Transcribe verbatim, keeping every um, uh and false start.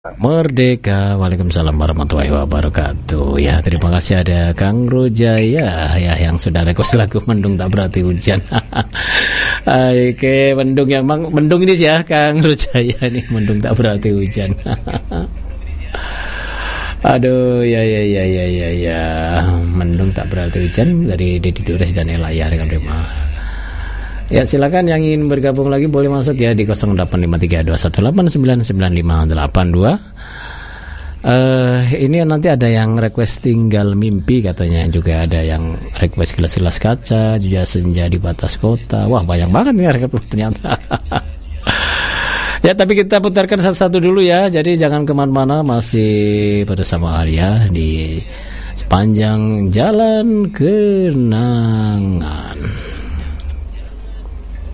Merdeka. Waalaikumsalam warahmatullahi wabarakatuh. Ya, terima kasih ada Kang Rujaya ya yang sudah request lagu Mendung Tak Berarti Hujan. Oke, mendung yang mang, mendung ini sih ya Kang Rujaya nih, mendung tak berarti hujan. Aduh, ya ya ya ya ya ya. Mendung tak berarti hujan dari Dedi Dures dan Ella ya, rekan terima. Ya, silakan yang ingin bergabung lagi boleh masuk ya di nol delapan lima tiga dua satu delapan sembilan sembilan lima delapan dua. Uh, ini nanti ada yang request Tinggal Mimpi katanya, juga ada yang request Gelas-gelas Kaca, juga Senja di Batas Kota. Wah, banyak banget nih request ternyata. Ya, tapi kita putarkan satu-satu dulu ya. Jadi jangan kemana-mana, masih bersama Arya di sepanjang Jalan Kenangan.